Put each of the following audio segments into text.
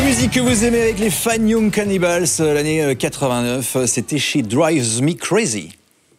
Musique que vous aimez avec les Fine Young Cannibals, l'année 89, c'était chez Drives Me Crazy.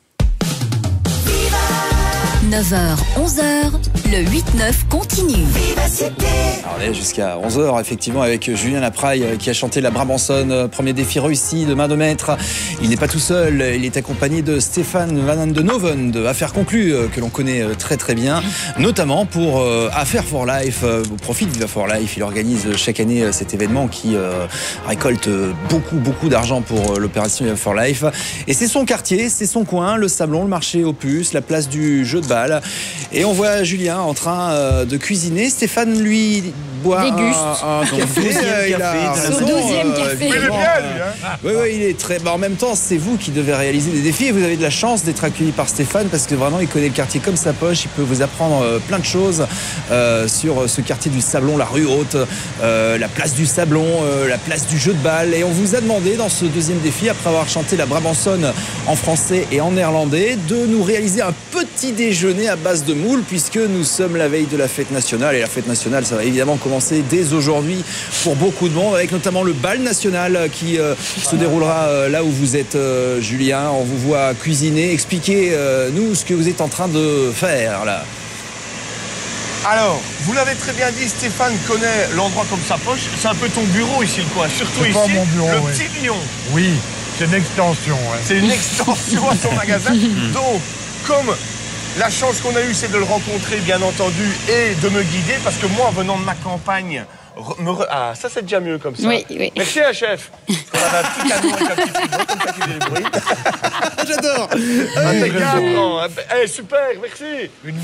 9h, 11h, le 8-9 continue. Alors on est jusqu'à 11h effectivement avec Julien Lapraille qui a chanté la Brabançonne, premier défi réussi de main de maître. Il n'est pas tout seul, il est accompagné de Stéphane Van Andenoven de Affaires conclues que l'on connaît très très bien, notamment pour Affaires for Life. Au profit de Affaires for Life, il organise chaque année cet événement qui récolte beaucoup d'argent pour l'opération Affaires for Life. Et c'est son quartier, c'est son coin, le Sablon, le marché aux puces, la place du jeu de balle. Et on voit Julien en train de cuisiner. Stéphane, lui, boit un café. Son deuxième café. Oui, il est très. En même temps, c'est vous qui devez réaliser des défis. Et vous avez de la chance d'être accueilli par Stéphane parce que vraiment, il connaît le quartier comme sa poche. Il peut vous apprendre plein de choses sur ce quartier du Sablon, la rue Haute, la place du Sablon, la place du jeu de balle. Et on vous a demandé dans ce deuxième défi, après avoir chanté la Brabançonne en français et en néerlandais, de nous réaliser un petit déjeuner à base de moules, puisque nous sommes la veille de la fête nationale. Et la fête nationale, ça va évidemment commencer dès aujourd'hui pour beaucoup de monde, avec notamment le bal national qui se déroulera là où vous êtes, Julien. On vous voit cuisiner. Expliquez-nous ce que vous êtes en train de faire là. Alors, vous l'avez très bien dit, Stéphane connaît l'endroit comme sa poche. C'est un peu ton bureau ici, quoi. Surtout ici, mon bureau, le petit lion. Oui, c'est une extension. Ouais. C'est une extension à son magasin. Donc, comme la chance qu'on a eue, c'est de le rencontrer, bien entendu, et de me guider, parce que moi, venant de ma campagne, ah, ça c'est déjà mieux comme ça. Oui. Merci, chef. On avait un petit canon avec un petit frigo, comme ça qui fait des bruits. J'adore. Impeccable. Super, merci.